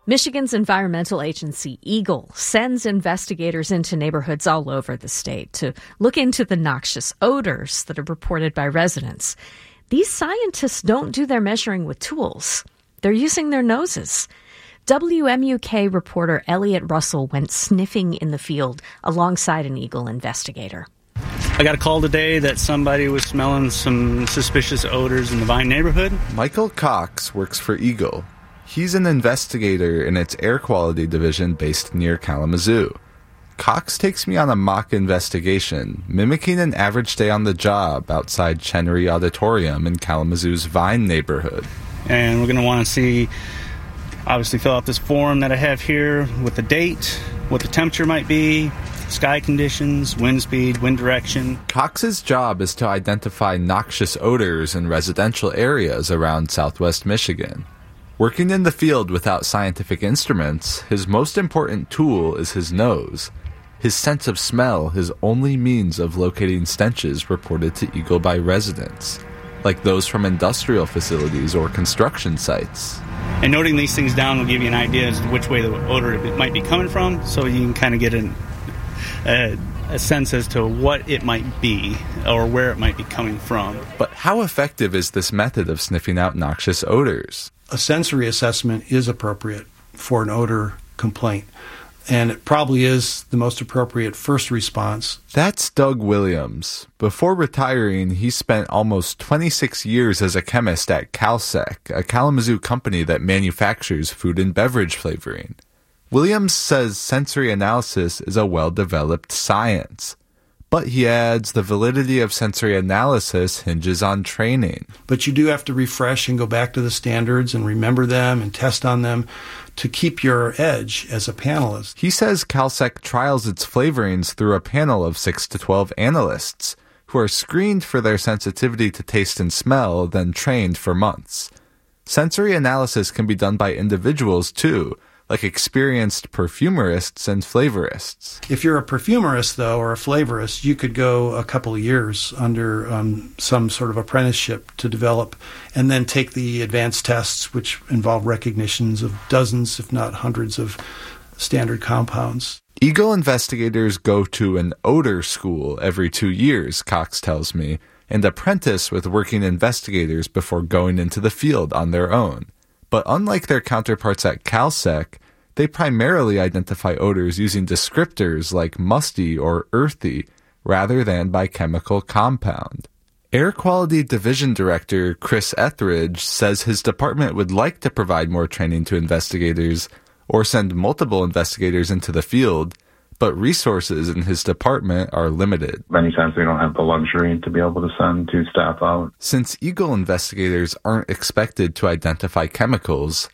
Michigan's environmental agency, EGLE, sends investigators into neighborhoods all over the state to look into the noxious odors that are reported by residents. These scientists don't do their measuring with tools. They're using their noses. WMUK reporter Elliot Russell went sniffing in the field alongside an EGLE investigator. I got a call today that somebody was smelling some suspicious odors in the Vine neighborhood. Michael Cox works for EGLE. He's an investigator in its air quality division based near Kalamazoo. Cox takes me on a mock investigation, mimicking an average day on the job outside Chenery Auditorium in Kalamazoo's Vine neighborhood. And we're going to want to see, obviously fill out this form that I have here with the date, what the temperature might be, sky conditions, wind speed, wind direction. Cox's job is to identify noxious odors in residential areas around southwest Michigan. Working in the field without scientific instruments, his most important tool is his nose. His sense of smell, his only means of locating stenches reported to EGLE by residents, like those from industrial facilities or construction sites. And noting these things down will give you an idea as to which way the odor might be coming from, so you can kind of get a sense as to what it might be or where it might be coming from. But how effective is this method of sniffing out noxious odors? A sensory assessment is appropriate for an odor complaint, and it probably is the most appropriate first response. That's Doug Williams. Before retiring, he spent almost 26 years as a chemist at CalSec, a Kalamazoo company that manufactures food and beverage flavoring. Williams says sensory analysis is a well-developed science. But he adds the validity of sensory analysis hinges on training. But you do have to refresh and go back to the standards and remember them and test on them to keep your edge as a panelist. He says CalSec trials its flavorings through a panel of 6 to 12 analysts who are screened for their sensitivity to taste and smell, then trained for months. Sensory analysis can be done by individuals too, like experienced perfumerists and flavorists. If you're a perfumerist, though, or a flavorist, you could go a couple of years under some sort of apprenticeship to develop, and then take the advanced tests, which involve recognitions of dozens, if not hundreds, of standard compounds. EGLE investigators go to an odor school every 2 years, Cox tells me, and apprentice with working investigators before going into the field on their own. But unlike their counterparts at CalSec, they primarily identify odors using descriptors like musty or earthy, rather than by chemical compound. Air Quality Division Director Chris Etheridge says his department would like to provide more training to investigators, or send multiple investigators into the field, but resources in his department are limited. Many times we don't have the luxury to be able to send 2 staff out. Since EGLE investigators aren't expected to identify chemicals,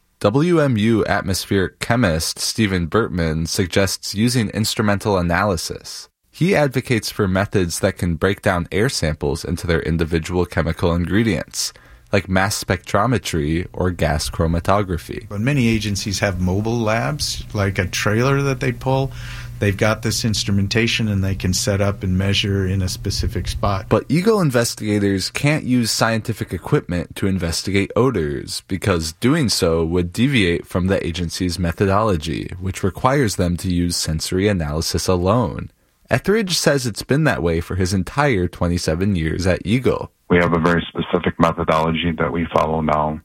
WMU atmospheric chemist Stephen Bertman suggests using instrumental analysis. He advocates for methods that can break down air samples into their individual chemical ingredients, like mass spectrometry or gas chromatography. But many agencies have mobile labs, like a trailer that they pull. They've got this instrumentation and they can set up and measure in a specific spot. But EGLE investigators can't use scientific equipment to investigate odors because doing so would deviate from the agency's methodology, which requires them to use sensory analysis alone. Etheridge says it's been that way for his entire 27 years at EGLE. We have a very specific methodology that we follow now,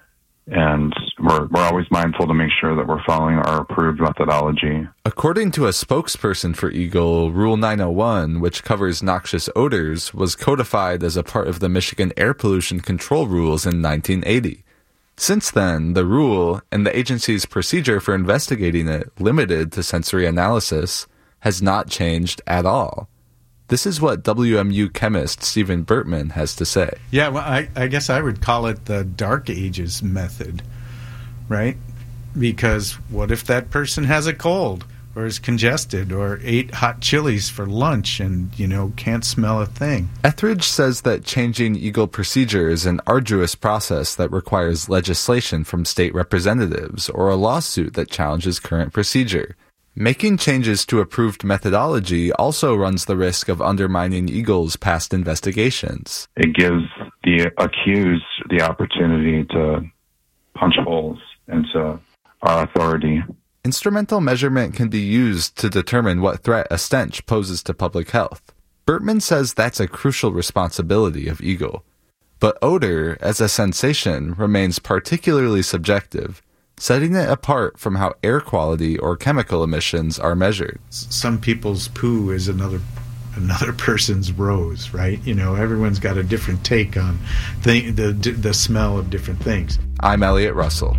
and we're always mindful to make sure that we're following our approved methodology. According to a spokesperson for EGLE, Rule 901, which covers noxious odors, was codified as a part of the Michigan Air Pollution Control Rules in 1980. Since then, the rule, and the agency's procedure for investigating it, limited to sensory analysis, has not changed at all. This is what WMU chemist Stephen Bertman has to say. Yeah, well, I guess I would call it the Dark Ages method, right? Because what if that person has a cold or is congested or ate hot chilies for lunch and, can't smell a thing? Etheridge says that changing EGLE procedure is an arduous process that requires legislation from state representatives or a lawsuit that challenges current procedure. Making changes to approved methodology also runs the risk of undermining EGLE's past investigations. It gives the accused the opportunity to punch holes into our authority. Instrumental measurement can be used to determine what threat a stench poses to public health. Bertman says that's a crucial responsibility of Eagle. But odor, as a sensation, remains particularly subjective, setting it apart from how air quality or chemical emissions are measured. Some people's poo is another person's rose, right? You know, everyone's got a different take on the smell of different things. I'm Elliot Russell.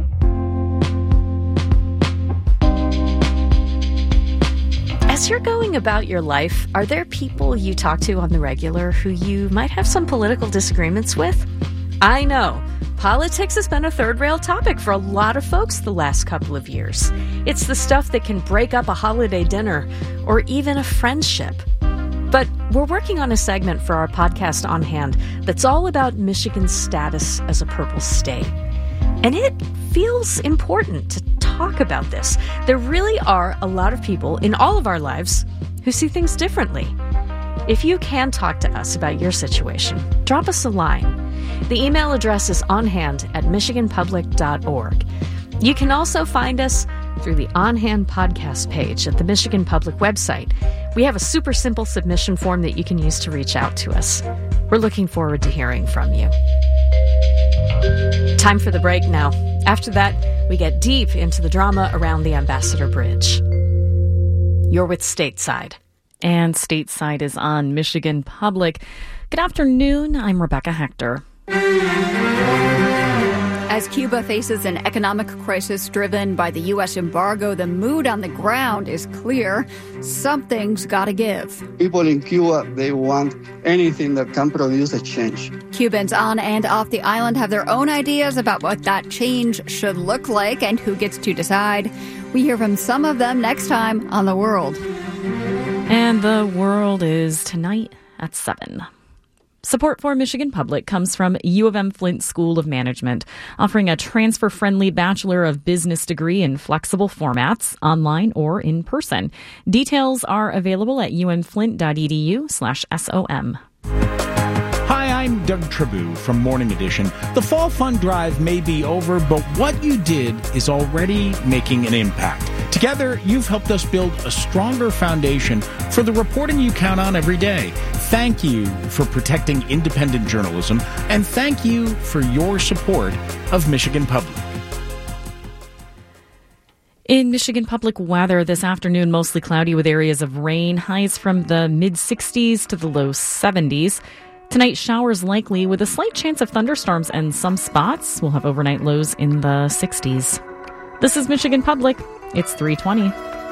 As you're going about your life, are there people you talk to on the regular who you might have some political disagreements with? I know. Politics has been a third-rail topic for a lot of folks the last couple of years. It's the stuff that can break up a holiday dinner or even a friendship. But we're working on a segment for our podcast On Hand that's all about Michigan's status as a purple state. And it feels important to talk about this. There really are a lot of people in all of our lives who see things differently. If you can talk to us about your situation, drop us a line. The email address is onhand@michiganpublic.org. You can also find us through the On Hand podcast page at the Michigan Public website. We have a super simple submission form that you can use to reach out to us. We're looking forward to hearing from you. Time for the break now. After that, we get deep into the drama around the Ambassador Bridge. You're with Stateside. And Stateside is on Michigan Public. Good afternoon. I'm Rebecca Hector. As Cuba faces an economic crisis driven by the U.S. embargo, the mood on the ground is clear. Something's got to give. People in Cuba, they want anything that can produce a change. Cubans on and off the island have their own ideas about what that change should look like and who gets to decide. We hear from some of them next time on The World. And The World is tonight at 7. Support for Michigan Public comes from U of M Flint School of Management, offering a transfer-friendly Bachelor of Business degree in flexible formats, online or in person. Details are available at umflint.edu/SOM. Hi, I'm Doug Trabue from Morning Edition. The Fall Fund Drive may be over, but what you did is already making an impact. Together, you've helped us build a stronger foundation for the reporting you count on every day. Thank you for protecting independent journalism, and thank you for your support of Michigan Public. In Michigan Public weather this afternoon, mostly cloudy with areas of rain, highs from the mid-60s to the low 70s. Tonight, showers likely with a slight chance of thunderstorms and some spots. We'll have overnight lows in the 60s. This is Michigan Public. It's 3:20.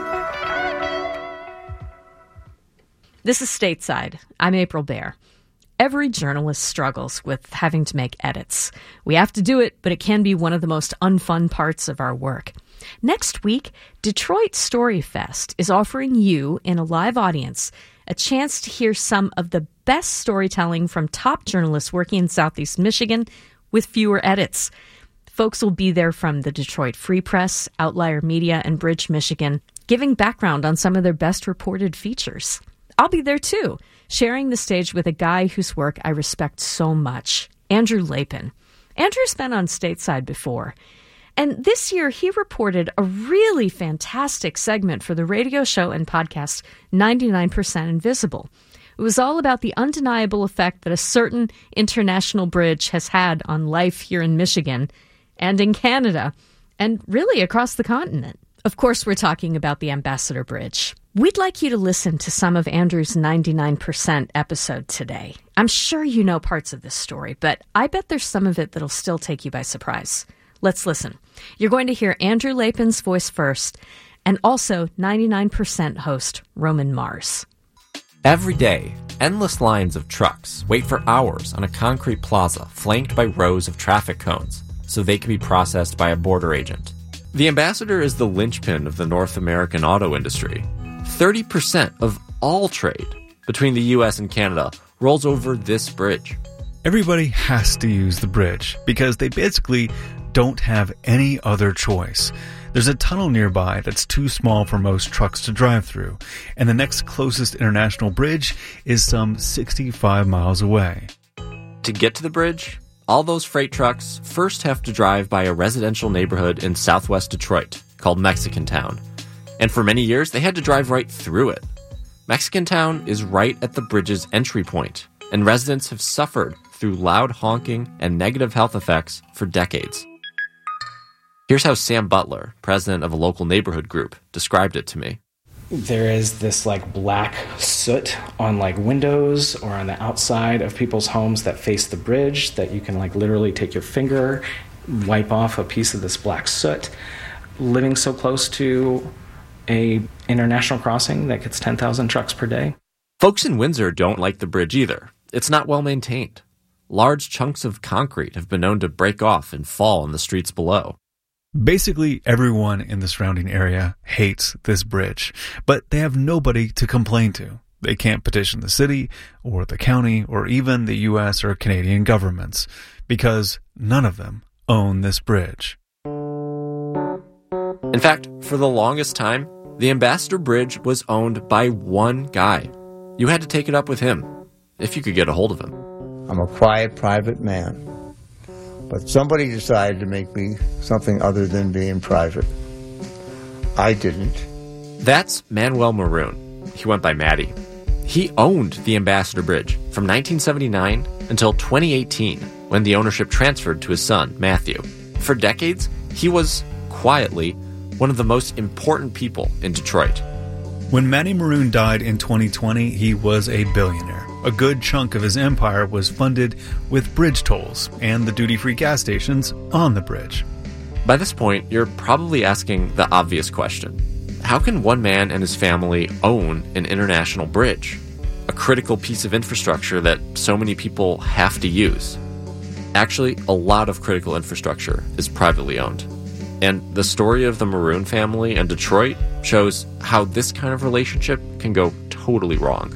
This is Stateside. I'm April Baer. Every journalist struggles with having to make edits. We have to do it, but it can be one of the most unfun parts of our work. Next week, Detroit Story Fest is offering you, in a live audience, a chance to hear some of the best storytelling from top journalists working in Southeast Michigan with fewer edits. Folks will be there from the Detroit Free Press, Outlier Media, and Bridge, Michigan, giving background on some of their best reported features. I'll be there too, sharing the stage with a guy whose work I respect so much, Andrew Lapin. Andrew's been on Stateside before, and this year he reported a really fantastic segment for the radio show and podcast 99% Invisible. It was all about the undeniable effect that a certain international bridge has had on life here in Michigan and in Canada, and really across the continent. Of course, we're talking about the Ambassador Bridge. We'd like you to listen to some of Andrew's 99% episode today. I'm sure you know parts of this story, but I bet there's some of it that'll still take you by surprise. Let's listen. You're going to hear Andrew Lapin's voice first, and also 99% host Roman Mars. Every day, endless lines of trucks wait for hours on a concrete plaza flanked by rows of traffic cones so they can be processed by a border agent. The Ambassador is the linchpin of the North American auto industry. 30% of all trade between the U.S. and Canada rolls over this bridge. Everybody has to use the bridge because they basically don't have any other choice. There's a tunnel nearby that's too small for most trucks to drive through, and the next closest international bridge is some 65 miles away. To get to the bridge, all those freight trucks first have to drive by a residential neighborhood in southwest Detroit. called Mexican Town. And for many years, they had to drive right through it. Mexican Town is right at the bridge's entry point, and residents have suffered through loud honking and negative health effects for decades. Here's how Sam Butler, president of a local neighborhood group, described it to me. There is this black soot on windows or on the outside of people's homes that face the bridge that you can literally take your finger, wipe off a piece of this black soot. Living so close to a international crossing that gets 10,000 trucks per day. Folks in Windsor don't like the bridge either. It's not well maintained. Large chunks of concrete have been known to break off and fall in the streets below. Basically, everyone in the surrounding area hates this bridge, but they have nobody to complain to. They can't petition the city or the county or even the U.S. or Canadian governments because none of them own this bridge. In fact, for the longest time, the Ambassador Bridge was owned by one guy. You had to take it up with him, if you could get a hold of him. I'm a quiet, private man. But somebody decided to make me something other than being private. I didn't. That's Manuel Maroon. He went by Matty. He owned the Ambassador Bridge from 1979 until 2018, when the ownership transferred to his son, Matthew. For decades, he was, quietly, one of the most important people in Detroit. When Matty Maroon died in 2020, he was a billionaire. A good chunk of his empire was funded with bridge tolls and the duty-free gas stations on the bridge. By this point, you're probably asking the obvious question. How can one man and his family own an international bridge? A critical piece of infrastructure that so many people have to use. Actually, a lot of critical infrastructure is privately owned. And the story of the Maroon family and Detroit shows how this kind of relationship can go totally wrong.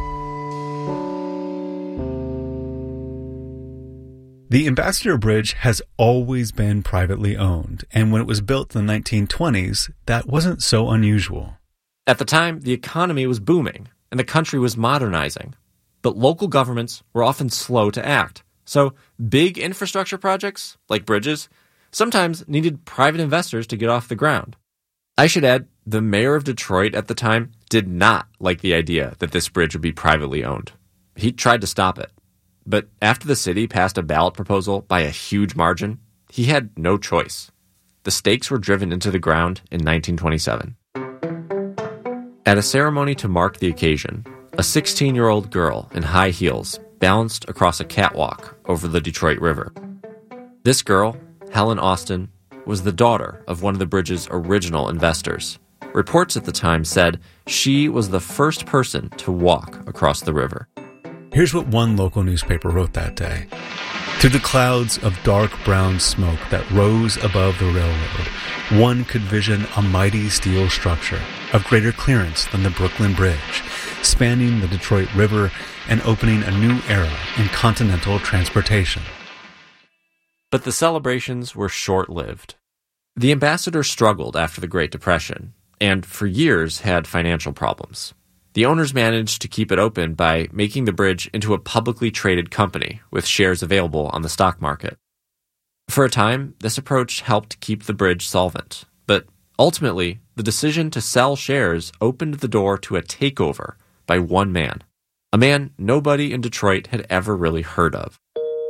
The Ambassador Bridge has always been privately owned, and when it was built in the 1920s, that wasn't so unusual. At the time, the economy was booming, and the country was modernizing. But local governments were often slow to act, so big infrastructure projects, like bridges, sometimes needed private investors to get off the ground. I should add, the mayor of Detroit at the time did not like the idea that this bridge would be privately owned. He tried to stop it. But after the city passed a ballot proposal by a huge margin, he had no choice. The stakes were driven into the ground in 1927. At a ceremony to mark the occasion, a 16-year-old girl in high heels balanced across a catwalk over the Detroit River. This girl, Helen Austin, was the daughter of one of the bridge's original investors. Reports at the time said she was the first person to walk across the river. Here's what one local newspaper wrote that day. Through the clouds of dark brown smoke that rose above the railroad, one could vision a mighty steel structure of greater clearance than the Brooklyn Bridge, spanning the Detroit River and opening a new era in continental transportation. But the celebrations were short-lived. The Ambassador struggled after the Great Depression, and for years had financial problems. The owners managed to keep it open by making the bridge into a publicly traded company with shares available on the stock market. For a time, this approach helped keep the bridge solvent, but ultimately, the decision to sell shares opened the door to a takeover by one man, a man nobody in Detroit had ever really heard of.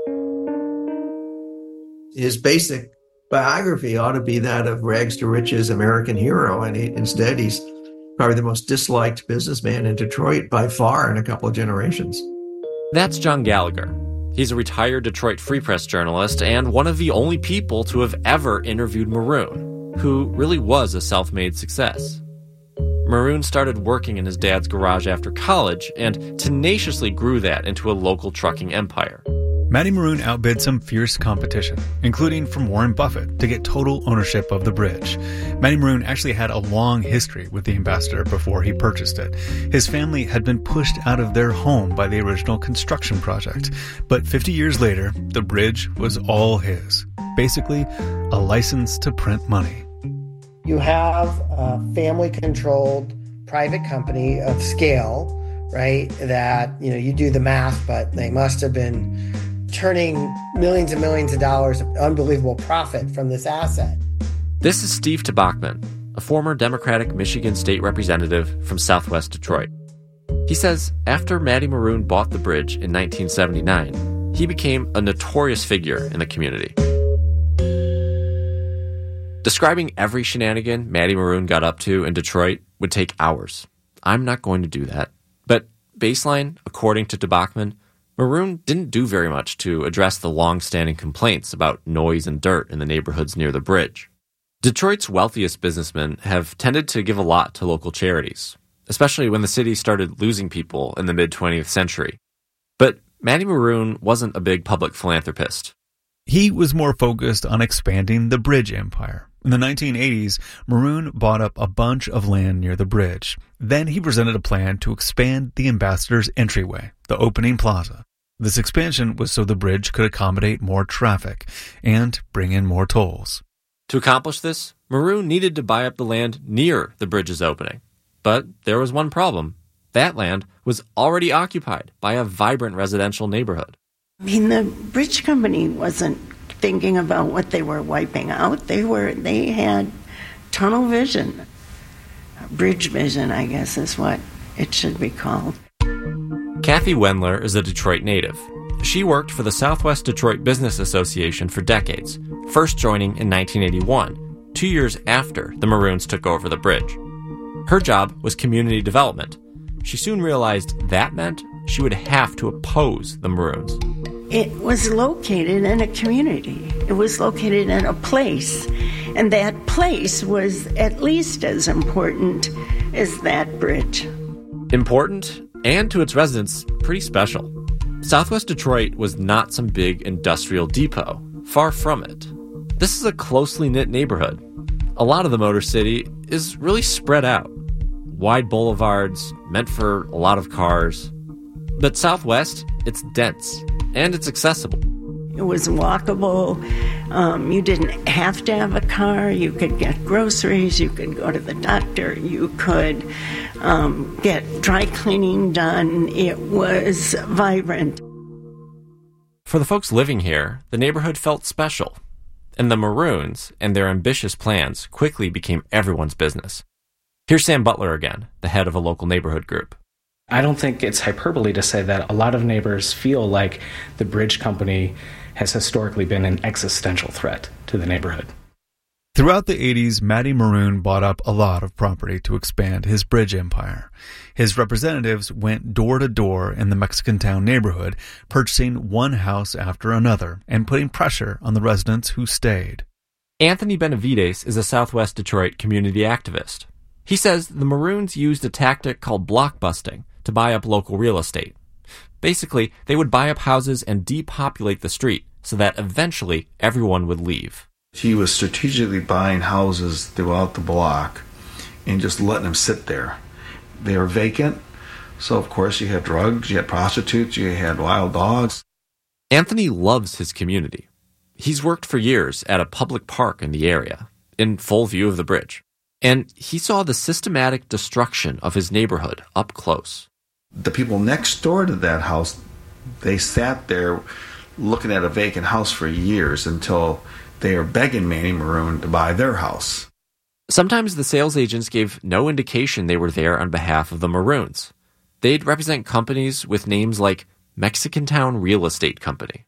His basic biography ought to be that of rags to riches American hero, and instead he's probably the most disliked businessman in Detroit by far in a couple of generations. That's John Gallagher. He's a retired Detroit Free Press journalist and one of the only people to have ever interviewed Maroon, who really was a self-made success. Maroon started working in his dad's garage after college and tenaciously grew that into a local trucking empire. Matty Maroon outbid some fierce competition, including from Warren Buffett, to get total ownership of the bridge. Matty Maroon actually had a long history with the Ambassador before he purchased it. His family had been pushed out of their home by the original construction project. But 50 years later, the bridge was all his. Basically, a license to print money. You have a family-controlled private company of scale, right, that, you do the math, but they must have been turning millions and millions of dollars of unbelievable profit from this asset. This is Steve Tabachman, a former Democratic Michigan state representative from Southwest Detroit. He says after Matty Maroon bought the bridge in 1979, he became a notorious figure in the community. Describing every shenanigan Matty Maroon got up to in Detroit would take hours. I'm not going to do that. But baseline, according to Tabachman, Maroon didn't do very much to address the long-standing complaints about noise and dirt in the neighborhoods near the bridge. Detroit's wealthiest businessmen have tended to give a lot to local charities, especially when the city started losing people in the mid-20th century. But Matty Maroon wasn't a big public philanthropist. He was more focused on expanding the bridge empire. In the 1980s, Maroon bought up a bunch of land near the bridge. Then he presented a plan to expand the ambassador's entryway, the opening plaza. This expansion was so the bridge could accommodate more traffic and bring in more tolls. To accomplish this, Maroon needed to buy up the land near the bridge's opening. But there was one problem. That land was already occupied by a vibrant residential neighborhood. I mean, the bridge company wasn't thinking about what they were wiping out. They had tunnel vision. Bridge vision, I guess, is what it should be called. Kathy Wendler is a Detroit native. She worked for the Southwest Detroit Business Association for decades, first joining in 1981, 2 years after the Maroons took over the bridge. Her job was community development. She soon realized that meant she would have to oppose the Maroons. It was located in a community. It was located in a place, and that place was at least as important as that bridge. Important, and to its residents, pretty special. Southwest Detroit was not some big industrial depot. Far from it. This is a closely knit neighborhood. A lot of the Motor City is really spread out. Wide boulevards, meant for a lot of cars. But Southwest, it's dense, and it's accessible. It was walkable. You didn't have to have a car. You could get groceries. You could go to the doctor. You could get dry cleaning done. It was vibrant. For the folks living here, the neighborhood felt special. And the Maroons and their ambitious plans quickly became everyone's business. Here's Sam Butler again, the head of a local neighborhood group. I don't think it's hyperbole to say that a lot of neighbors feel like the bridge company has historically been an existential threat to the neighborhood. Throughout the 80s, Matty Maroon bought up a lot of property to expand his bridge empire. His representatives went door to door in the Mexican Town neighborhood, purchasing one house after another and putting pressure on the residents who stayed. Anthony Benavides is a Southwest Detroit community activist. He says the Maroons used a tactic called blockbusting to buy up local real estate. Basically, they would buy up houses and depopulate the street so that eventually everyone would leave. He was strategically buying houses throughout the block and just letting them sit there. They were vacant, so of course you had drugs, you had prostitutes, you had wild dogs. Anthony loves his community. He's worked for years at a public park in the area, in full view of the bridge. And he saw the systematic destruction of his neighborhood up close. The people next door to that house, they sat there looking at a vacant house for years until they were begging Matty Maroon to buy their house. Sometimes the sales agents gave no indication they were there on behalf of the Maroons. They'd represent companies with names like Mexican Town Real Estate Company.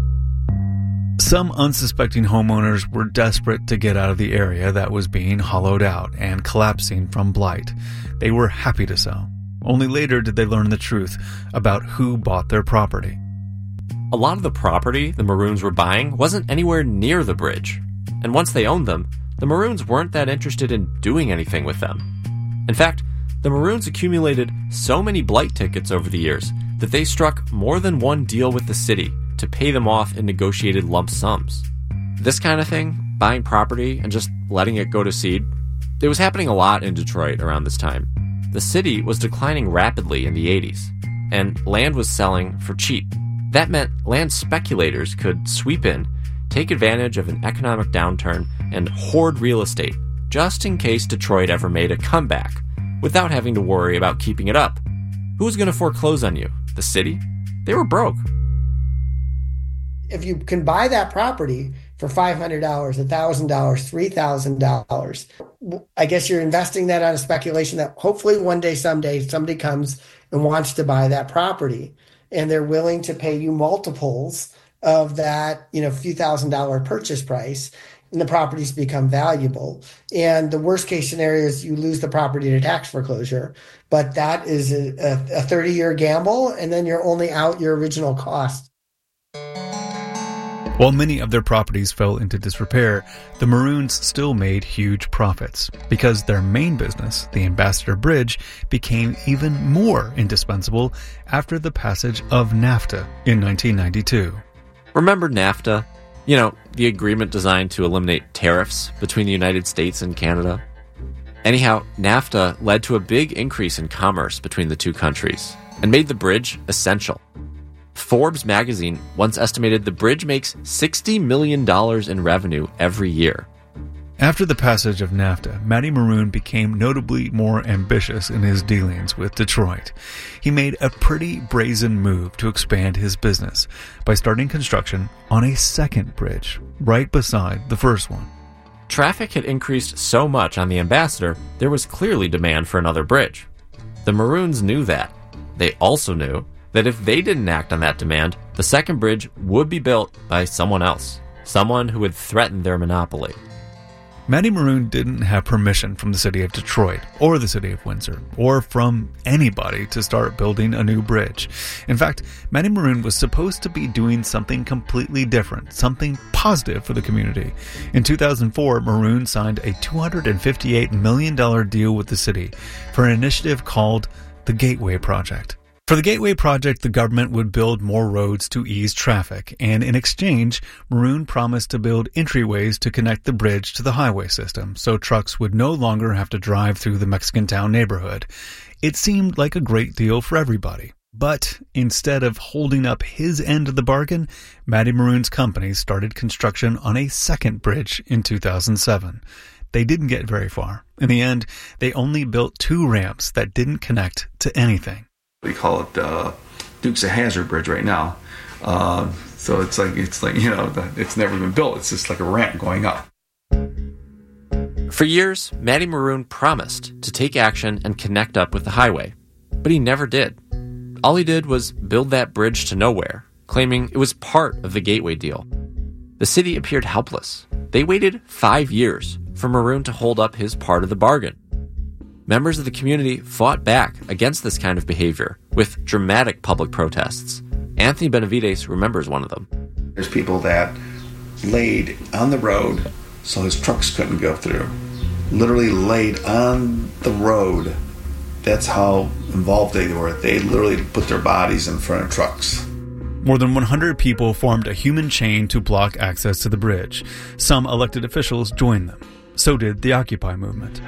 Some unsuspecting homeowners were desperate to get out of the area that was being hollowed out and collapsing from blight. They were happy to sell. Only later did they learn the truth about who bought their property. A lot of the property the Maroons were buying wasn't anywhere near the bridge. And once they owned them, the Maroons weren't that interested in doing anything with them. In fact, the Maroons accumulated so many blight tickets over the years that they struck more than one deal with the city to pay them off in negotiated lump sums. This kind of thing, buying property and just letting it go to seed, it was happening a lot in Detroit around this time. The city was declining rapidly in the 80s, and land was selling for cheap. That meant land speculators could sweep in, take advantage of an economic downturn, and hoard real estate, just in case Detroit ever made a comeback, without having to worry about keeping it up. Who was going to foreclose on you? The city? They were broke. If you can buy that property for $500, $1,000, $3,000. I guess you're investing that on a speculation that hopefully one day, someday, somebody comes and wants to buy that property, and they're willing to pay you multiples of that, few $1,000 purchase price, and the properties become valuable. And the worst case scenario is you lose the property to tax foreclosure, but that is a 30-year gamble, and then you're only out your original cost. While many of their properties fell into disrepair, the Maroons still made huge profits because their main business, the Ambassador Bridge, became even more indispensable after the passage of NAFTA in 1992. Remember NAFTA? The agreement designed to eliminate tariffs between the United States and Canada? Anyhow, NAFTA led to a big increase in commerce between the two countries and made the bridge essential. Forbes magazine once estimated the bridge makes $60 million in revenue every year. After the passage of NAFTA, Matty Maroon became notably more ambitious in his dealings with Detroit. He made a pretty brazen move to expand his business by starting construction on a second bridge right beside the first one. Traffic had increased so much on the Ambassador, there was clearly demand for another bridge. The Maroons knew that. They also knew that if they didn't act on that demand, the second bridge would be built by someone else, someone who would threaten their monopoly. Matty Maroon didn't have permission from the city of Detroit or the city of Windsor or from anybody to start building a new bridge. In fact, Matty Maroon was supposed to be doing something completely different, something positive for the community. In 2004, Maroon signed a $258 million deal with the city for an initiative called the Gateway Project. For the Gateway Project, the government would build more roads to ease traffic, and in exchange, Maroon promised to build entryways to connect the bridge to the highway system, so trucks would no longer have to drive through the Mexican town neighborhood. It seemed like a great deal for everybody. But instead of holding up his end of the bargain, Matty Maroon's company started construction on a second bridge in 2007. They didn't get very far. In the end, they only built 2 ramps that didn't connect to anything. We call it Dukes of Hazzard Bridge right now. So it's like it's never been built. It's just like a ramp going up. For years, Matty Maroon promised to take action and connect up with the highway, but he never did. All he did was build that bridge to nowhere, claiming it was part of the Gateway deal. The city appeared helpless. They waited 5 years for Maroon to hold up his part of the bargain. Members of the community fought back against this kind of behavior with dramatic public protests. Anthony Benavides remembers one of them. There's people that laid on the road so his trucks couldn't go through. Literally laid on the road. That's how involved they were. They literally put their bodies in front of trucks. More than 100 people formed a human chain to block access to the bridge. Some elected officials joined them. So did the Occupy movement.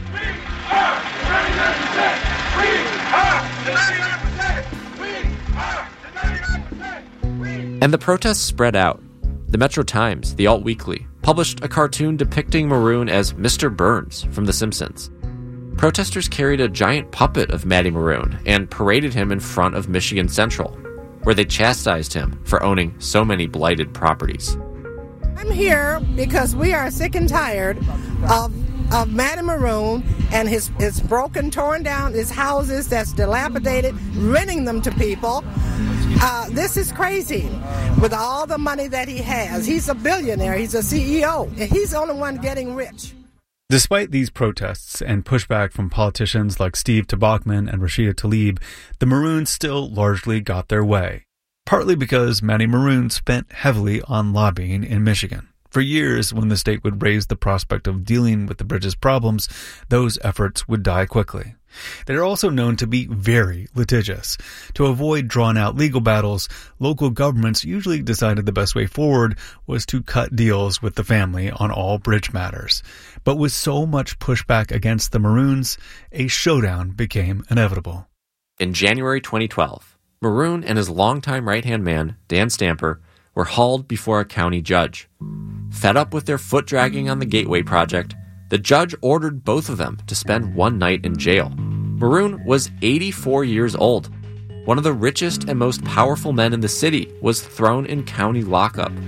And the protests spread out. The Metro Times, the Alt Weekly, published a cartoon depicting Maroon as Mr. Burns from The Simpsons. Protesters carried a giant puppet of Matty Maroon and paraded him in front of Michigan Central, where they chastised him for owning so many blighted properties. I'm here because we are sick and tired of Matty Maroon and his broken, torn down, his houses that's dilapidated, renting them to people. This is crazy with all the money that he has. He's a billionaire. He's a CEO. And he's the only one getting rich. Despite these protests and pushback from politicians like Steve Tabachman and Rashida Tlaib, the Maroons still largely got their way. Partly because Matty Maroon spent heavily on lobbying in Michigan. For years, when the state would raise the prospect of dealing with the bridge's problems, those efforts would die quickly. They are also known to be very litigious. To avoid drawn-out legal battles, local governments usually decided the best way forward was to cut deals with the family on all bridge matters. But with so much pushback against the Maroons, a showdown became inevitable. In January 2012, Maroon and his longtime right-hand man, Dan Stamper, were hauled before a county judge. Fed up with their foot dragging on the Gateway Project, the judge ordered both of them to spend one night in jail. Maroon was 84 years old. One of the richest and most powerful men in the city was thrown in county lockup.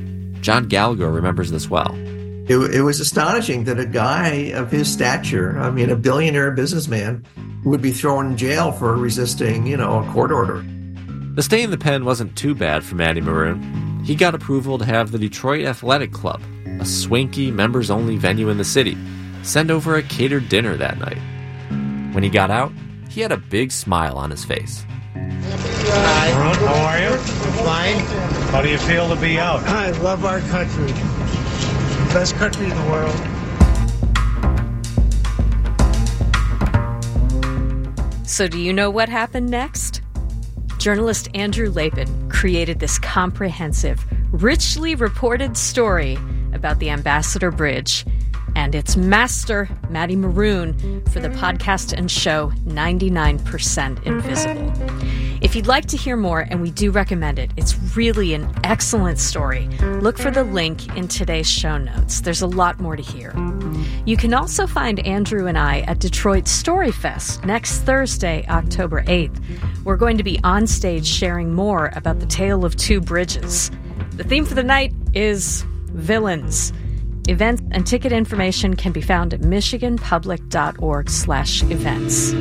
John Gallagher remembers this well. It was astonishing that a guy of his stature, a billionaire businessman, would be thrown in jail for resisting, a court order. The stay in the pen wasn't too bad for Matty Maroon. He got approval to have the Detroit Athletic Club, a swanky, members-only venue in the city, send over a catered dinner that night. When he got out, he had a big smile on his face. Hi. How are you? Fine. How do you feel to be out? I love our country. Best country in the world. So do you know what happened next? Journalist Andrew Lapin created this comprehensive, richly reported story about the Ambassador Bridge and its master, Matty Maroon, for the podcast and show 99% Invisible. If you'd like to hear more, and we do recommend it, it's really an excellent story, look for the link in today's show notes. There's a lot more to hear. You can also find Andrew and I at Detroit Storyfest next Thursday, October 8th. We're going to be on stage sharing more about the tale of two bridges. The theme for the night is villains. Events and ticket information can be found at michiganpublic.org/events.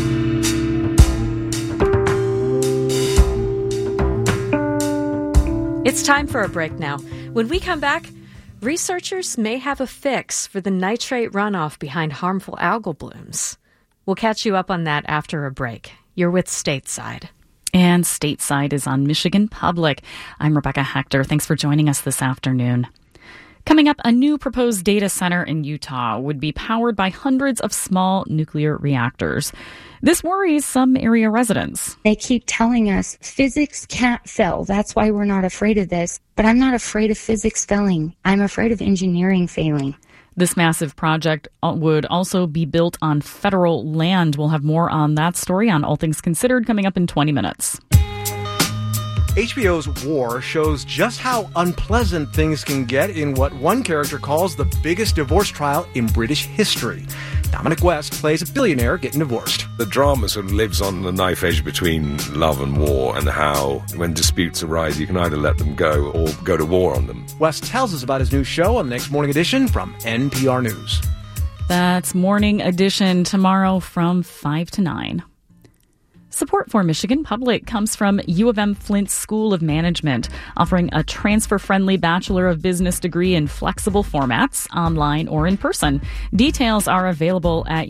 It's time for a break now. When we come back, researchers may have a fix for the nitrate runoff behind harmful algal blooms. We'll catch you up on that after a break. You're with Stateside. And Stateside is on Michigan Public. I'm Rebecca Hector. Thanks for joining us this afternoon. Coming up, a new proposed data center in Utah would be powered by hundreds of small nuclear reactors. This worries some area residents. They keep telling us physics can't fail. That's why we're not afraid of this. But I'm not afraid of physics failing. I'm afraid of engineering failing. This massive project would also be built on federal land. We'll have more on that story on All Things Considered coming up in 20 minutes. HBO's War shows just how unpleasant things can get in what one character calls the biggest divorce trial in British history. Dominic West plays a billionaire getting divorced. The drama sort of lives on the knife edge between love and war, and how, when disputes arise, you can either let them go or go to war on them. West tells us about his new show on the next Morning Edition from NPR News. That's Morning Edition tomorrow from 5 to 9. Support for Michigan Public comes from U of M Flint School of Management, offering a transfer-friendly Bachelor of Business degree in flexible formats, online or in person. Details are available at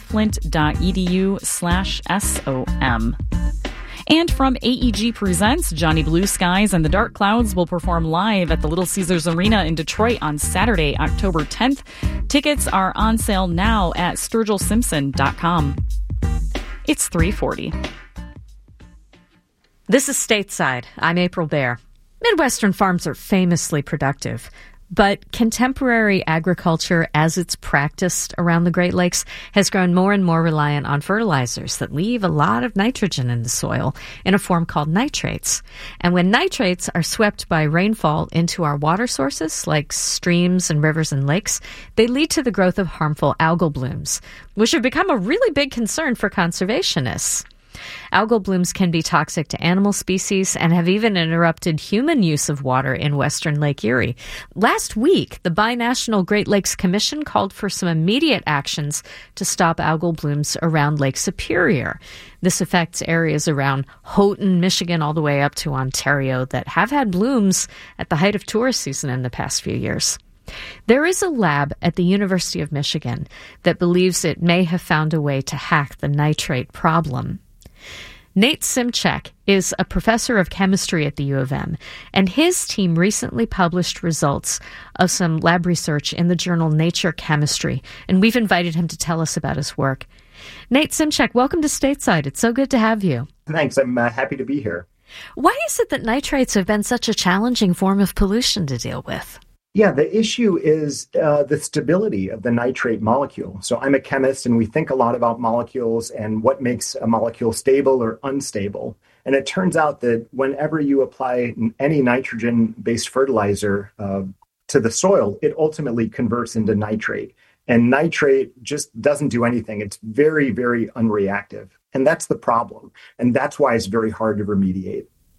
umflint.edu/SOM. And from AEG Presents, Johnny Blue Skies and the Dark Clouds will perform live at the Little Caesars Arena in Detroit on Saturday, October 10th. Tickets are on sale now at SturgillSimpson.com. It's 3:40. This is Stateside. I'm April Baer. Midwestern farms are famously productive, but contemporary agriculture, as it's practiced around the Great Lakes, has grown more and more reliant on fertilizers that leave a lot of nitrogen in the soil in a form called nitrates. And when nitrates are swept by rainfall into our water sources, like streams and rivers and lakes, they lead to the growth of harmful algal blooms, which have become a really big concern for conservationists. Algal blooms can be toxic to animal species and have even interrupted human use of water in western Lake Erie. Last week, the Binational Great Lakes Commission called for some immediate actions to stop algal blooms around Lake Superior. This affects areas around Houghton, Michigan, all the way up to Ontario that have had blooms at the height of tourist season in the past few years. There is a lab at the University of Michigan that believes it may have found a way to hack the nitrate problem. Nate Simchek is a professor of chemistry at the U of M, and his team recently published results of some lab research in the journal Nature Chemistry, and we've invited him to tell us about his work. Nate Simchek, welcome to Stateside. It's so good to have you. Thanks. I'm happy to be here. Why is it that nitrates have been such a challenging form of pollution to deal with? Yeah, the issue is the stability of the nitrate molecule. So I'm a chemist, and we think a lot about molecules and what makes a molecule stable or unstable. And it turns out that whenever you apply any nitrogen-based fertilizer to the soil, it ultimately converts into nitrate. And nitrate just doesn't do anything. It's very, very unreactive. And that's the problem. And that's why it's very hard to remediate.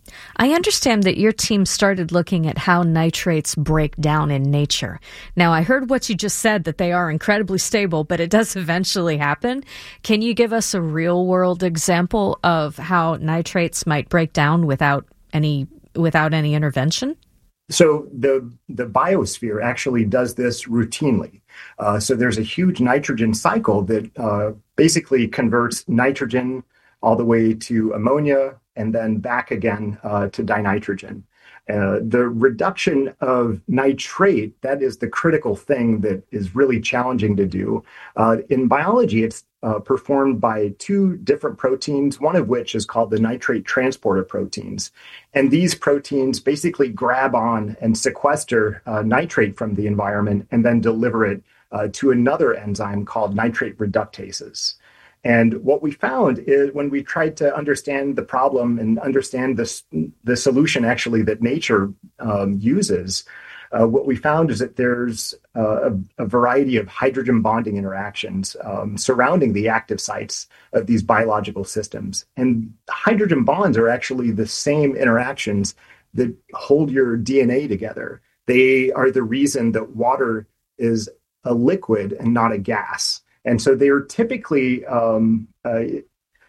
I understand that your team started looking at how nitrates break down in nature. Now, I heard what you just said, that they are incredibly stable, but it does eventually happen. Can you give us a real-world example of how nitrates might break down without any intervention? So the biosphere actually does this routinely. So there's a huge nitrogen cycle that basically converts nitrogen all the way to ammonia and then back again to dinitrogen. The reduction of nitrate, that is the critical thing that is really challenging to do. In biology, it's performed by two different proteins, one of which is called the nitrate transporter proteins. And these proteins basically grab on and sequester nitrate from the environment and then deliver it to another enzyme called nitrate reductases. And what we found is when we tried to understand the problem and understand the solution actually that nature uses, what we found is that there's a variety of hydrogen bonding interactions surrounding the active sites of these biological systems. And hydrogen bonds are actually the same interactions that hold your DNA together. They are the reason that water is a liquid and not a gas. And so they are typically, the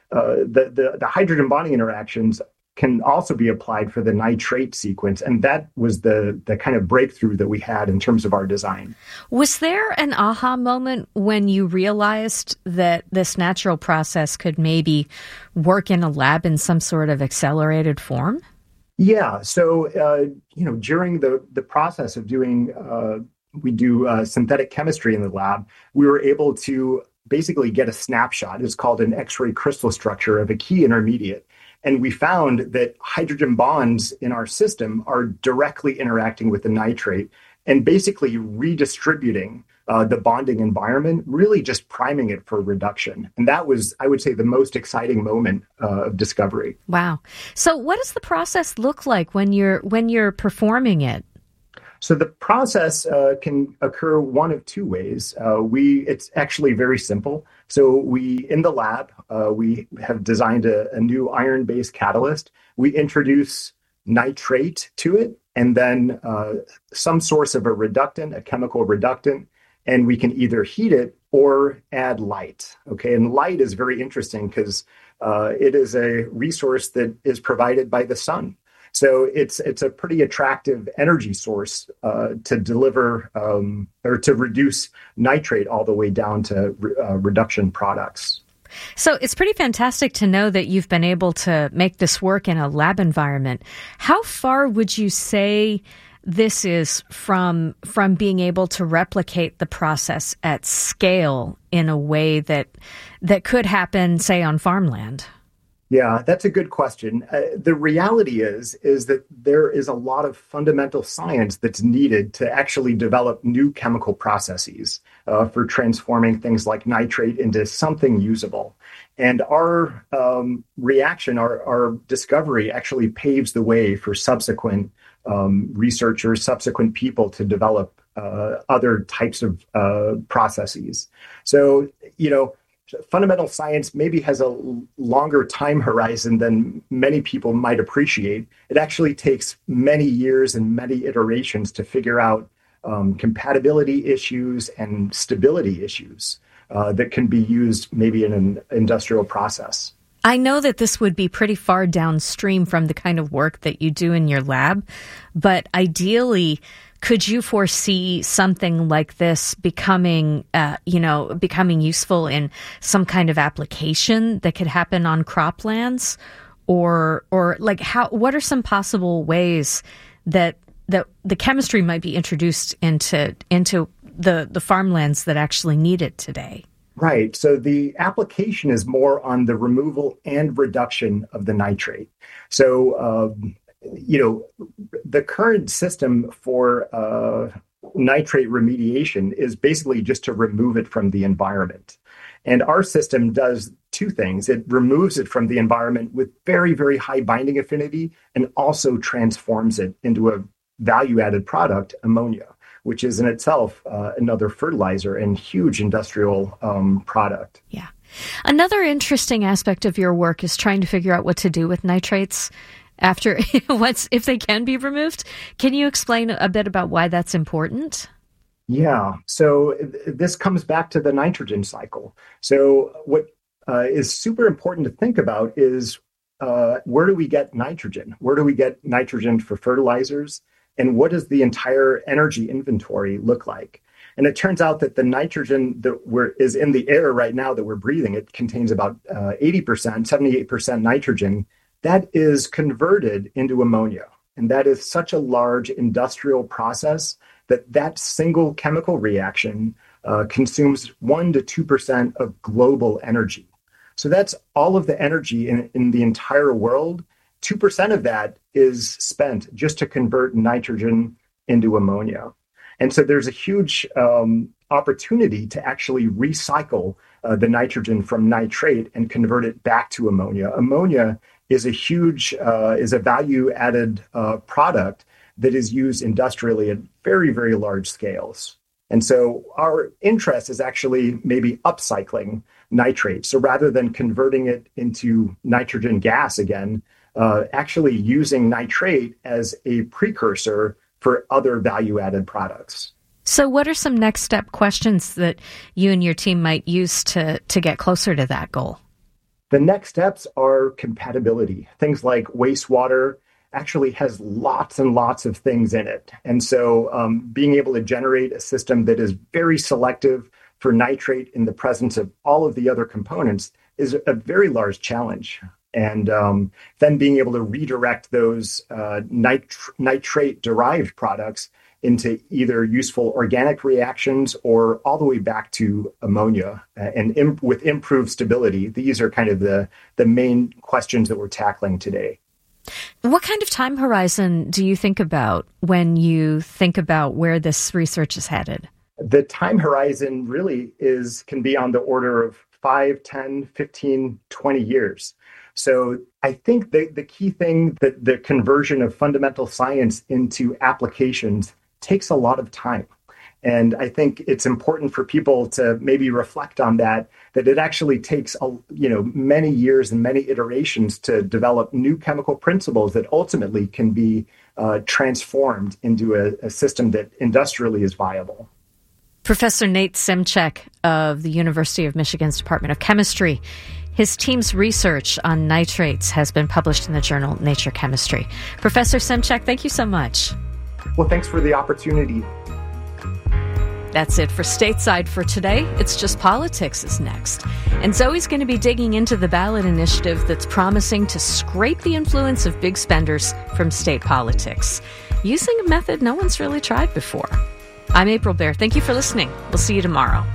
hydrogen bonding interactions can also be applied for the nitrate sequence. And that was the kind of breakthrough that we had in terms of our design. Was there an aha moment when you realized that this natural process could maybe work in a lab in some sort of accelerated form? Yeah. So, during the process of doing we do synthetic chemistry in the lab, we were able to basically get a snapshot. It's called an X-ray crystal structure of a key intermediate. And we found that hydrogen bonds in our system are directly interacting with the nitrate and basically redistributing the bonding environment, really just priming it for reduction. And that was, I would say, the most exciting moment of discovery. Wow. So what does the process look like when you're performing it? So the process can occur one of two ways. It's actually very simple. So in the lab, we have designed a new iron-based catalyst. We introduce nitrate to it, and then some source of a reductant, a chemical reductant, and we can either heat it or add light. Okay, and light is very interesting because it is a resource that is provided by the sun. So it's a pretty attractive energy source to deliver or to reduce nitrate all the way down to reduction products. So it's pretty fantastic to know that you've been able to make this work in a lab environment. How far would you say this is from being able to replicate the process at scale in a way that could happen, say, on farmland? Yeah, that's a good question. The reality is that there is a lot of fundamental science that's needed to actually develop new chemical processes for transforming things like nitrate into something usable. And our reaction, our discovery actually paves the way for subsequent researchers, subsequent people to develop other types of processes. So, fundamental science maybe has a longer time horizon than many people might appreciate. It actually takes many years and many iterations to figure out compatibility issues and stability issues that can be used maybe in an industrial process. I know that this would be pretty far downstream from the kind of work that you do in your lab, but ideally, could you foresee something like this becoming useful in some kind of application that could happen on croplands, or like what are some possible ways that the chemistry might be introduced into the farmlands that actually need it today? Right. So the application is more on the removal and reduction of the nitrate. So, the current system for nitrate remediation is basically just to remove it from the environment. And our system does two things. It removes it from the environment with very, very high binding affinity and also transforms it into a value-added product, ammonia, which is in itself another fertilizer and huge industrial product. Yeah. Another interesting aspect of your work is trying to figure out what to do with nitrates after if they can be removed. Can you explain a bit about why that's important? Yeah. So this comes back to the nitrogen cycle. So what is super important to think about is where do we get nitrogen? Where do we get nitrogen for fertilizers? And what does the entire energy inventory look like? And it turns out that the nitrogen that is in the air right now that we're breathing, it contains about 78% nitrogen. That is converted into ammonia. And that is such a large industrial process that single chemical reaction consumes 1% to 2% of global energy. So that's all of the energy in the entire world. 2% of that is spent just to convert nitrogen into ammonia. And so there's a huge opportunity to actually recycle the nitrogen from nitrate and convert it back to ammonia. Ammonia is a value-added product that is used industrially at very, very large scales. And so our interest is actually maybe upcycling nitrate. So rather than converting it into nitrogen gas again, actually using nitrate as a precursor for other value-added products. So what are some next step questions that you and your team might use to get closer to that goal? The next steps are compatibility. Things like wastewater actually has lots and lots of things in it. And so being able to generate a system that is very selective for nitrate in the presence of all of the other components is a very large challenge. And then being able to redirect those nitrate-derived products into either useful organic reactions or all the way back to ammonia and with improved stability. These are kind of the main questions that we're tackling today. What kind of time horizon do you think about when you think about where this research is headed? The time horizon really can be on the order of 5, 10, 15, 20 years. So I think the key thing that the conversion of fundamental science into applications takes a lot of time. And I think it's important for people to maybe reflect on that it actually takes many years and many iterations to develop new chemical principles that ultimately can be transformed into a system that industrially is viable. Professor Nate Simchek of the University of Michigan's Department of Chemistry. His team's research on nitrates has been published in the journal Nature Chemistry. Professor Simchek, thank you so much. Well, thanks for the opportunity. That's it for Stateside for today. It's Just Politics is next. And Zoe's going to be digging into the ballot initiative that's promising to scrape the influence of big spenders from state politics, using a method no one's really tried before. I'm April Baer. Thank you for listening. We'll see you tomorrow.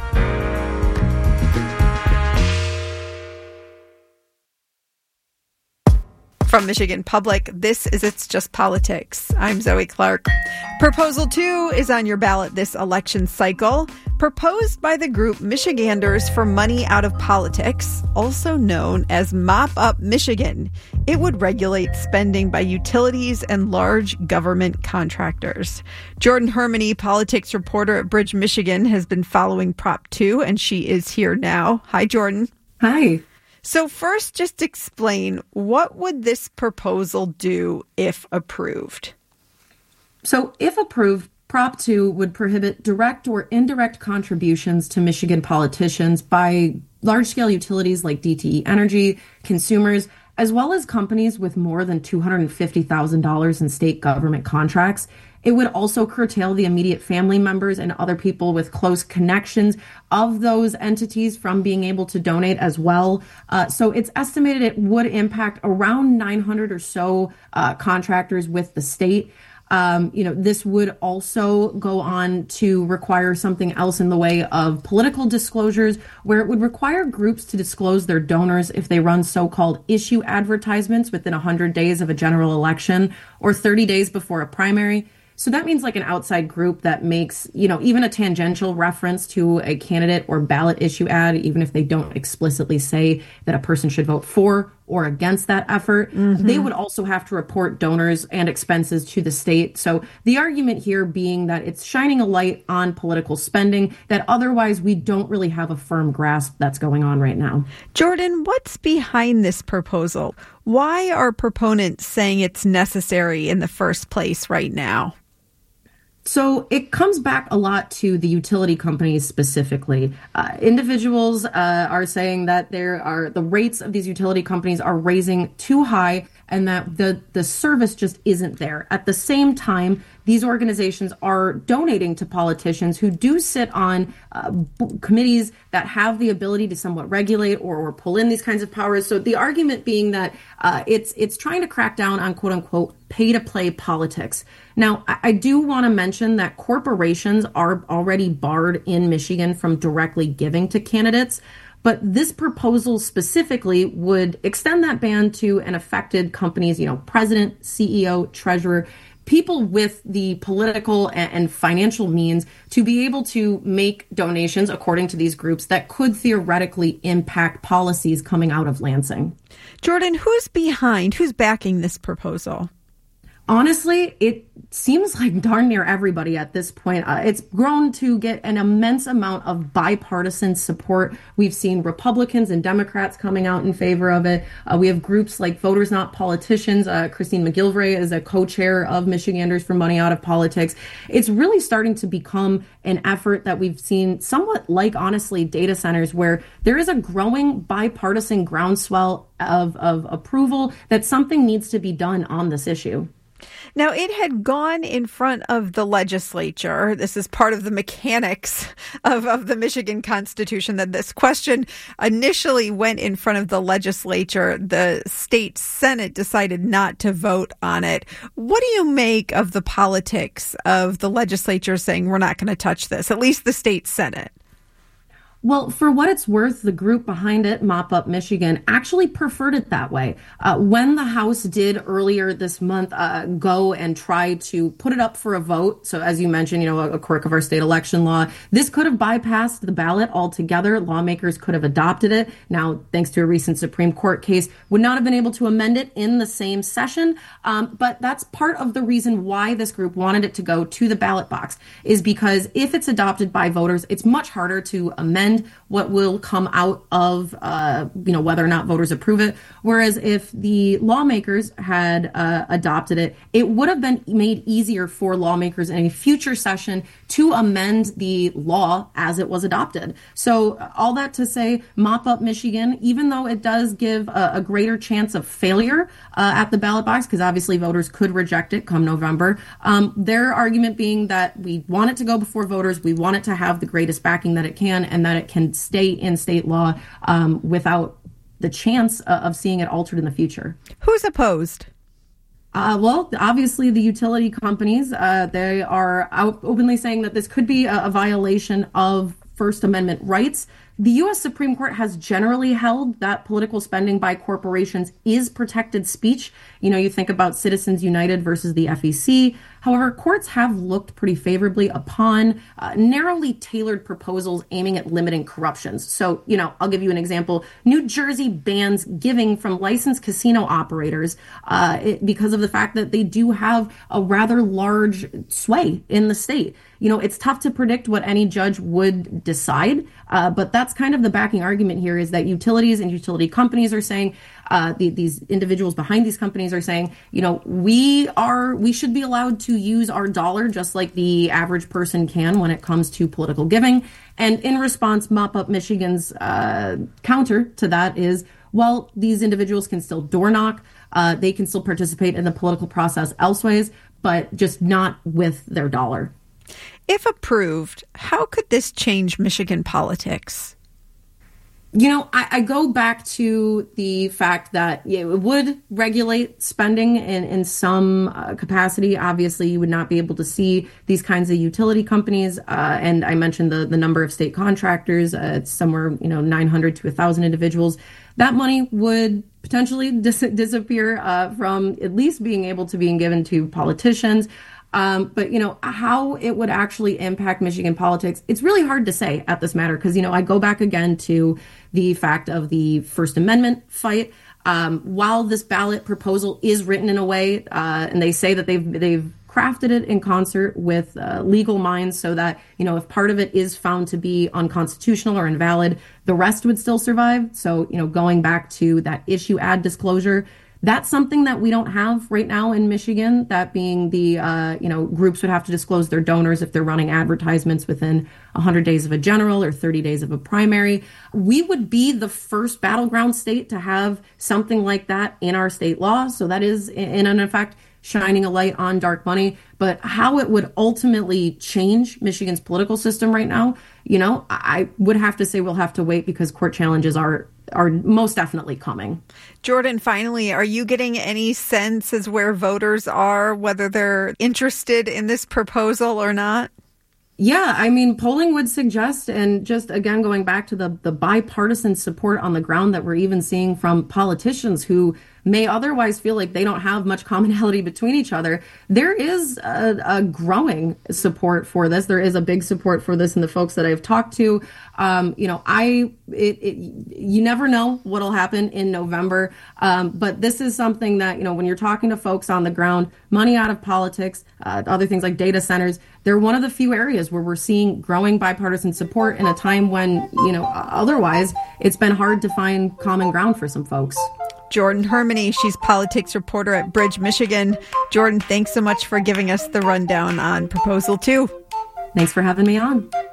From Michigan Public, this is It's Just Politics. I'm Zoe Clark. Proposal 2 is on your ballot this election cycle, proposed by the group Michiganders for Money Out of Politics, also known as Mop Up Michigan. It would regulate spending by utilities and large government contractors. Jordan Hermany, politics reporter at Bridge, Michigan, has been following Prop 2, and she is here now. Hi, Jordan. Hi. So first, just explain, what would this proposal do if approved? So if approved, Prop 2 would prohibit direct or indirect contributions to Michigan politicians by large-scale utilities like DTE Energy, consumers, as well as companies with more than $250,000 in state government contracts. It would also curtail the immediate family members and other people with close connections of those entities from being able to donate as well. So it's estimated it would impact around 900 or so contractors with the state. This would also go on to require something else in the way of political disclosures, where it would require groups to disclose their donors if they run so-called issue advertisements within 100 days of a general election or 30 days before a primary. So that means like an outside group that makes, even a tangential reference to a candidate or ballot issue ad, even if they don't explicitly say that a person should vote for or against that effort. They would also have to report donors and expenses to the state. So the argument here being that it's shining a light on political spending that otherwise we don't really have a firm grasp that's going on right now. Jordan, what's behind this proposal? Why are proponents saying it's necessary in the first place right now? So it comes back a lot to the utility companies specifically. Individuals are saying that the rates of these utility companies are raising too high and that the service just isn't there. At the same time, these organizations are donating to politicians who do sit on committees that have the ability to somewhat regulate or pull in these kinds of powers. So the argument being that it's trying to crack down on quote unquote pay-to-play politics. Now, I do want to mention that corporations are already barred in Michigan from directly giving to candidates. But this proposal specifically would extend that ban to an affected company's, president, CEO, treasurer, people with the political and financial means to be able to make donations according to these groups that could theoretically impact policies coming out of Lansing. Jordan, who's backing this proposal? Honestly, it seems like darn near everybody at this point. It's grown to get an immense amount of bipartisan support. We've seen Republicans and Democrats coming out in favor of it. We have groups like Voters Not Politicians. Christine McGilvray is a co-chair of Michiganders for Money Out of Politics. It's really starting to become an effort that we've seen somewhat like, honestly, data centers, where there is a growing bipartisan groundswell of approval that something needs to be done on this issue. Now, it had gone in front of the legislature. This is part of the mechanics of the Michigan Constitution, that this question initially went in front of the legislature. The state Senate decided not to vote on it. What do you make of the politics of the legislature saying we're not going to touch this, at least the state Senate? Well, for what it's worth, the group behind it, Mop Up Michigan, actually preferred it that way. When the House did earlier this month go and try to put it up for a vote, so as you mentioned, a quirk of our state election law, this could have bypassed the ballot altogether. Lawmakers could have adopted it. Now, thanks to a recent Supreme Court case, would not have been able to amend it in the same session. But that's part of the reason why this group wanted it to go to the ballot box, is because if it's adopted by voters, it's much harder to amend what will come out of, whether or not voters approve it. Whereas if the lawmakers had adopted it, it would have been made easier for lawmakers in a future session to amend the law as it was adopted. So all that to say, Mop Up Michigan, even though it does give a greater chance of failure at the ballot box, because obviously voters could reject it come November, their argument being that we want it to go before voters, we want it to have the greatest backing that it can, and that it can stay in state law without the chance of seeing it altered in the future. Who's opposed? Well, obviously the utility companies, they are out openly saying that this could be a violation of First Amendment rights. The U.S. Supreme Court has generally held that political spending by corporations is protected speech. You think about Citizens United versus the FEC. However, courts have looked pretty favorably upon narrowly tailored proposals aiming at limiting corruptions. So, I'll give you an example. New Jersey bans giving from licensed casino operators because of the fact that they do have a rather large sway in the state. It's tough to predict what any judge would decide, but that's kind of the backing argument here, is that utilities and utility companies are saying, these individuals behind these companies are saying, we should be allowed to use our dollar just like the average person can when it comes to political giving. And in response, Mop Up Michigan's counter to that is, well, these individuals can still door knock, they can still participate in the political process elsewhere, but just not with their dollar. If approved, how could this change Michigan politics? I go back to the fact that it would regulate spending in some capacity. Obviously, you would not be able to see these kinds of utility companies. And I mentioned the number of state contractors. It's somewhere, 900 to 1,000 individuals. That money would potentially disappear from at least being able to being given to politicians. But, how it would actually impact Michigan politics, it's really hard to say at this matter because, I go back again to the fact of the First Amendment fight. While this ballot proposal is written in a way, and they say that they've crafted it in concert with legal minds so that, if part of it is found to be unconstitutional or invalid, the rest would still survive. So, going back to that issue ad disclosure, that's something that we don't have right now in Michigan, that being the, groups would have to disclose their donors if they're running advertisements within 100 days of a general or 30 days of a primary. We would be the first battleground state to have something like that in our state law. So that is, in effect, shining a light on dark money. But how it would ultimately change Michigan's political system right now, I would have to say we'll have to wait, because court challenges are most definitely coming. Jordan, finally, are you getting any sense as where voters are, whether they're interested in this proposal or not? Yeah, polling would suggest, and just again, going back to the bipartisan support on the ground that we're even seeing from politicians who may otherwise feel like they don't have much commonality between each other, there is a growing support for this. There is a big support for this in the folks that I've talked to. You never know what'll happen in November, but this is something that, when you're talking to folks on the ground, money out of politics, other things like data centers, they're one of the few areas where we're seeing growing bipartisan support in a time when, otherwise it's been hard to find common ground for some folks. Jordan Hermany, she's politics reporter at Bridge, Michigan. Jordan, thanks so much for giving us the rundown on Proposal 2. Thanks for having me on.